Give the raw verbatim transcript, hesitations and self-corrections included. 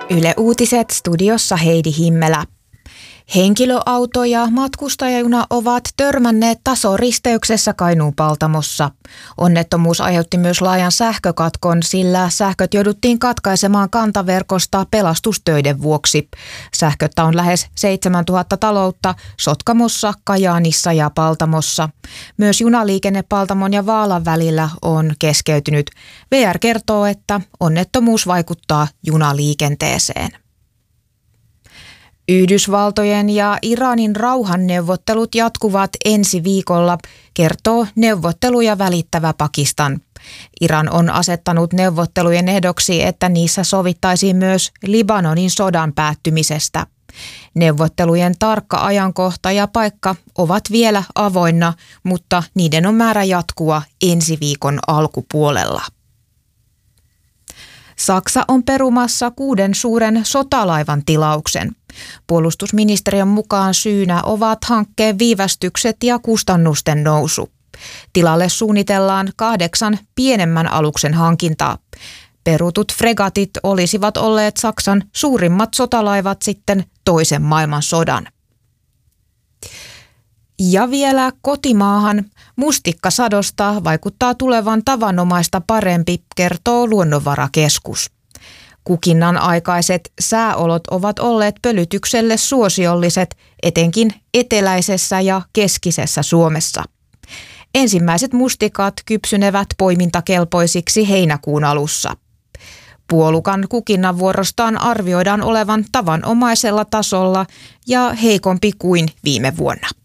Yle Uutiset, studiossa Heidi Himmelä. Henkilöauto ja matkustajajuna ovat törmänneet tasoristeyksessä Kainuun-Paltamossa. Onnettomuus aiheutti myös laajan sähkökatkon, sillä sähköt jouduttiin katkaisemaan kantaverkosta pelastustöiden vuoksi. Sähköttä on lähes seitsemäntuhatta taloutta Sotkamossa, Kajaanissa ja Paltamossa. Myös junaliikenne Paltamon ja Vaalan välillä on keskeytynyt. V R kertoo, että onnettomuus vaikuttaa junaliikenteeseen. Yhdysvaltojen ja Iranin rauhanneuvottelut jatkuvat ensi viikolla, kertoo neuvotteluja välittävä Pakistan. Iran on asettanut neuvottelujen ehdoksi, että niissä sovittaisiin myös Libanonin sodan päättymisestä. Neuvottelujen tarkka ajankohta ja paikka ovat vielä avoinna, mutta niiden on määrä jatkua ensi viikon alkupuolella. Saksa on perumassa kuuden suuren sotalaivan tilauksen. Puolustusministeriön mukaan syynä ovat hankkeen viivästykset ja kustannusten nousu. Tilalle suunnitellaan kahdeksan pienemmän aluksen hankintaa. Perutut fregatit olisivat olleet Saksan suurimmat sotalaivat sitten toisen maailmansodan. Ja vielä kotimaahan mustikkasadosta vaikuttaa tulevan tavanomaista parempi, kertoo Luonnonvarakeskus. Kukinnan aikaiset sääolot ovat olleet pölytykselle suosiolliset, etenkin eteläisessä ja keskisessä Suomessa. Ensimmäiset mustikat kypsynevät poimintakelpoisiksi heinäkuun alussa. Puolukan kukinnan vuorostaan arvioidaan olevan tavanomaisella tasolla ja heikompi kuin viime vuonna.